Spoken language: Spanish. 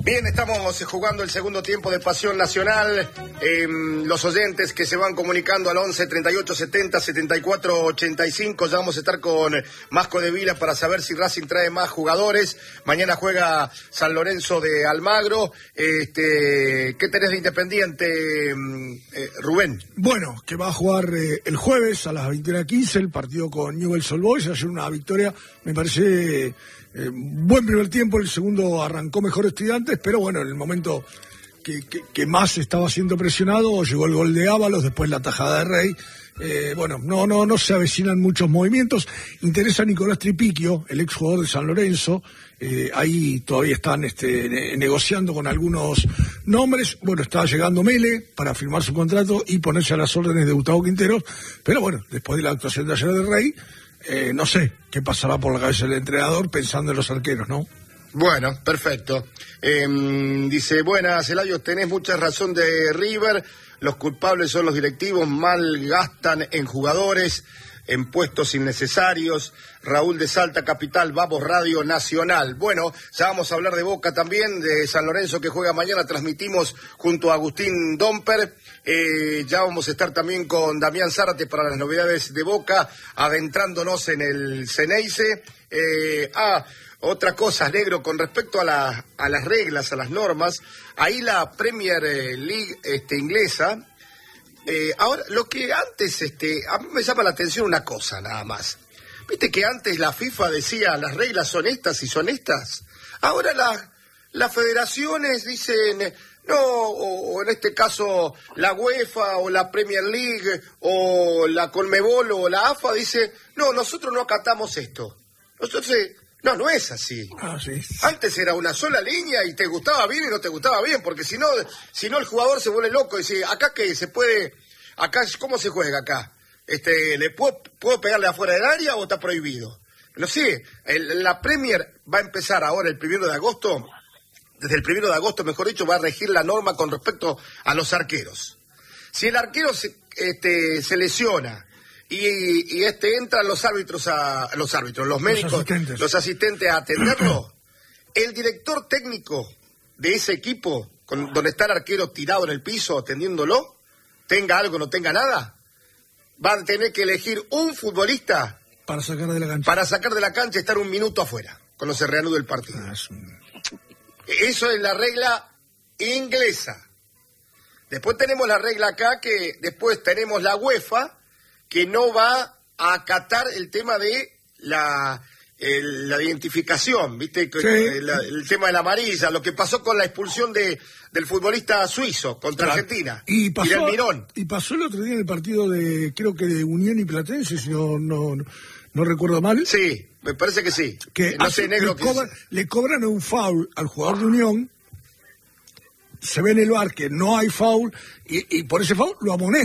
Bien, estamos jugando el segundo tiempo de Pasión Nacional. Los oyentes que se van comunicando al 11 38 70 74 85. Ya vamos a estar con Masco de Vila para saber si Racing trae más jugadores. Mañana juega San Lorenzo de Almagro. ¿Qué tenés de Independiente, Rubén? Bueno, que va a jugar el jueves a las 21:15 el partido con Newell's Old Boys. Ayer una victoria, me parece... buen primer tiempo, el segundo arrancó mejor Estudiantes, pero bueno, en el momento que más estaba siendo presionado, llegó el gol de Ábalos, después la tajada de Rey. Bueno, no se avecinan muchos movimientos. Interesa a Nicolás Tripiquio, el exjugador de San Lorenzo. Ahí todavía están negociando con algunos nombres. Bueno, estaba llegando Mele para firmar su contrato y ponerse a las órdenes de Gustavo Quinteros, pero bueno, después de la actuación de ayer de Rey, no sé qué pasará por la cabeza del entrenador pensando en los arqueros, ¿no? Bueno, perfecto. Dice, buenas, Eladio, tenés mucha razón de River. Los culpables son los directivos, mal gastan en jugadores, en puestos innecesarios. Raúl de Salta Capital, vamos Radio Nacional. Bueno, ya vamos a hablar de Boca también, de San Lorenzo que juega mañana. Transmitimos junto a Agustín Domper. Ya vamos a estar también con Damián Zárate para las novedades de Boca, adentrándonos en el Ceneice. Otra cosa, Negro, con respecto a las reglas, a las normas, ahí la Premier League inglesa, ahora, lo que antes, a mí me llama la atención una cosa nada más. Viste que antes la FIFA decía, las reglas son estas y son estas. Ahora las federaciones dicen, no, o en este caso la UEFA o la Premier League o la Conmebol o la AFA dice, no, nosotros no acatamos esto. Nosotros... No es así. Sí. Antes era una sola línea y te gustaba bien y no te gustaba bien, porque si no el jugador se vuelve loco y dice, acá que se puede, acá ¿cómo se juega acá? ¿Le puedo pegarle afuera del área o está prohibido? No sé, la Premier va a empezar ahora el 1 de agosto, desde el 1 de agosto, mejor dicho, va a regir la norma con respecto a los arqueros. Si el arquero se lesiona y entran los médicos, los asistentes a atenderlo, el director técnico de ese equipo, donde está el arquero tirado en el piso atendiéndolo, tenga algo, no tenga nada, va a tener que elegir un futbolista para sacar de la cancha. Para sacar de la cancha y estar un minuto afuera, cuando se reanude el partido. Eso es la regla inglesa. Después tenemos la regla acá, que después tenemos la UEFA, que no va a acatar el tema de la identificación, ¿viste? Sí. El tema de la amarilla, lo que pasó con la expulsión del futbolista suizo contra Argentina. Y Mirón. Y pasó el otro día en el partido creo que de Unión y Platense, si no recuerdo mal. Sí, me parece que sí. Que no sé, Negro, le cobran un foul al jugador de Unión, se ve en el VAR que no hay foul, y por ese foul lo amonestan.